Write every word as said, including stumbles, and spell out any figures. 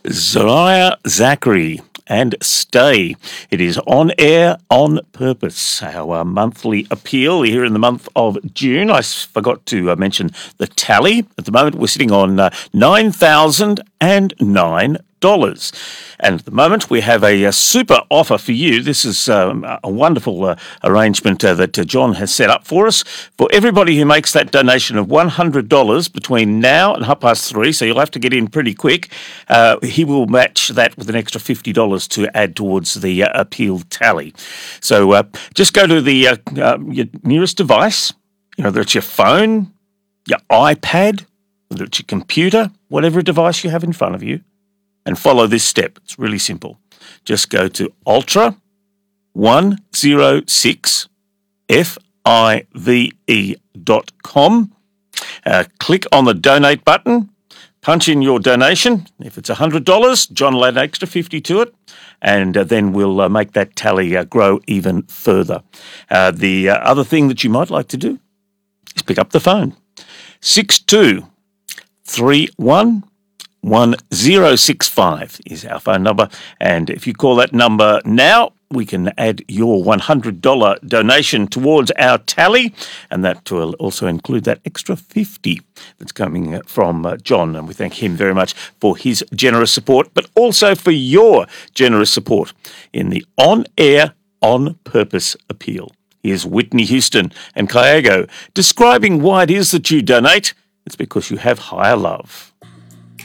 Zariah Zachary and Stay. It is On Air, On Purpose, our uh, monthly appeal here in the month of June. I s- forgot to uh, mention the tally. At the moment, we're sitting on uh, nine thousand nine dollars. And at the moment, we have a, a super offer for you. This is um, a wonderful uh, arrangement uh, that uh, John has set up for us. For everybody who makes that donation of one hundred dollars between now and half past three, so you'll have to get in pretty quick, uh, he will match that with an extra fifty dollars to add towards the uh, appeal tally. So uh, just go to the uh, uh, your nearest device, you know, whether it's your phone, your iPad, whether it's your computer, whatever device you have in front of you, and follow this step. It's really simple. Just go to ultra one oh six five e dot com, uh, click on the donate button, punch in your donation. If it's one hundred dollars, John will add an extra fifty to it, and uh, then we'll uh, make that tally uh, grow even further. Uh, the uh, other thing that you might like to do is pick up the phone. six two three one one zero six five is our phone number, and if you call that number now, we can add your one hundred dollars donation towards our tally, and that will also include that extra fifty that's coming from uh, John, and we thank him very much for his generous support, but also for your generous support in the On Air, On Purpose appeal. Here's Whitney Houston and Kyago describing why it is that you donate. It's because you have higher love.